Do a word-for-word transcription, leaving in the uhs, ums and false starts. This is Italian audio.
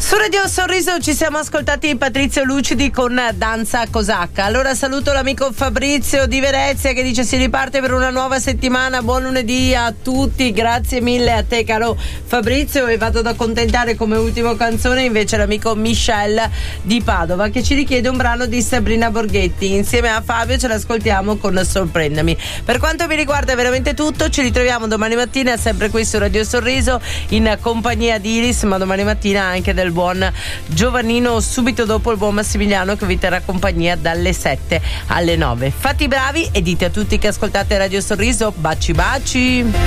Su Radio Sorriso ci siamo ascoltati Patrizio Lucidi con Danza Cosacca. Allora saluto l'amico Fabrizio di Venezia che dice si riparte per una nuova settimana, buon lunedì a tutti, grazie mille a te caro Fabrizio, e vado ad accontentare come ultima canzone invece l'amico Michel di Padova che ci richiede un brano di Sabrina Borghetti. Insieme a Fabio ce l'ascoltiamo con Sorprendami. Per quanto mi riguarda è veramente tutto, ci ritroviamo domani mattina sempre qui su Radio Sorriso in compagnia di Iris, ma domani mattina anche del buon Giovannino subito dopo il buon Massimiliano che vi terrà compagnia dalle sette alle nove. Fatti bravi e dite a tutti che ascoltate Radio Sorriso baci baci.